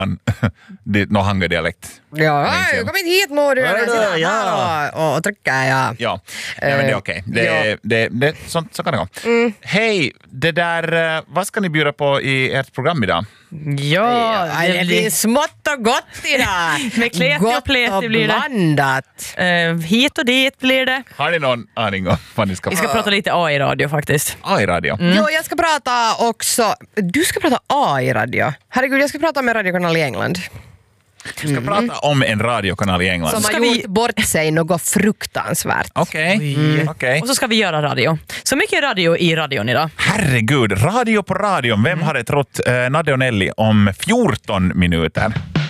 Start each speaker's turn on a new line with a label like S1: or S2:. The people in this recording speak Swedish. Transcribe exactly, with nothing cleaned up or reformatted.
S1: någon hangadialekt.
S2: Ja, hej, kom inte hit må du.
S1: Ja,
S2: ja. Och, och trycka, ja.
S1: Ja, ja men det är okej. Okay. Det,
S2: ja.
S1: det, det, så, så kan det gå. Mm. Hej, det där, vad ska ni bjuda på i ert program idag?
S3: Ja,
S2: det, det blir smått och gott idag.
S3: Med kleti och pleti blir det.
S2: Blandat.
S3: Uh, hit och dit blir det.
S1: Har ni någon aning om vad ni ska
S3: Vi ska prata lite A I-radio faktiskt.
S1: A I-radio?
S2: Mm. Jo, jag ska prata också... Du ska prata A I-radio. Herregud, jag ska prata om en radiokanal i England.
S1: Du ska mm. prata om en radiokanal i England.
S2: Som har gjort vi... bort sig något fruktansvärt.
S1: Okej. Okay. Mm. Okay.
S3: Och så ska vi göra radio. Så mycket radio i radion idag.
S1: Herregud, radio på radion. Vem mm. hade trott eh, Nadde och Nelly om fjorton minuter?